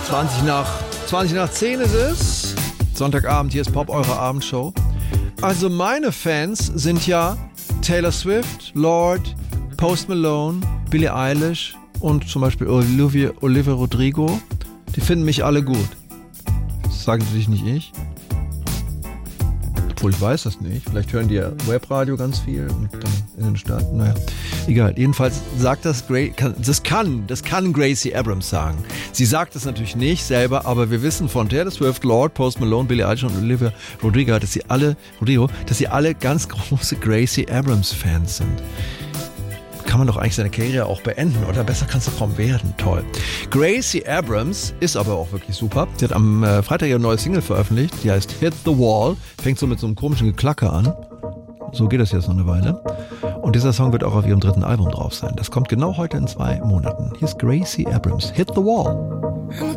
20 nach 10 ist es. Sonntagabend, hier ist Pop, eure Abendshow. Also meine Fans sind ja Taylor Swift, Lorde, Post Malone, Billie Eilish und zum Beispiel Olivia Rodrigo. Die finden mich alle gut. Das sagen natürlich nicht ich. Obwohl ich weiß das nicht. Vielleicht hören die ja Webradio ganz viel und dann in den Staaten. Naja, egal. Jedenfalls sagt das kann Gracie Abrams sagen. Sie sagt es natürlich nicht selber, aber wir wissen von Taylor Swift, Lorde, Post Malone, Billie Eilish und Olivia Rodrigo, dass sie alle ganz große Gracie Abrams Fans sind. Kann man doch eigentlich seine Karriere auch beenden, oder besser kann es doch kaum werden. Toll. Gracie Abrams ist aber auch wirklich super. Sie hat am Freitag ihre neue Single veröffentlicht, die heißt Hit the Wall. Fängt so mit so einem komischen Geklacker an. So geht das jetzt noch eine Weile. Und dieser Song wird auch auf ihrem 3. Album drauf sein. Das kommt genau heute in 2 Monaten. Hier ist Gracie Abrams, Hit the Wall.